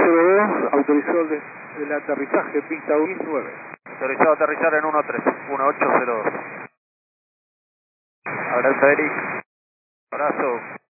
102, autorizó el aterrizaje, pista 19. Autorizado aterrizar en 1802. Abrazo, Eric. Abrazo.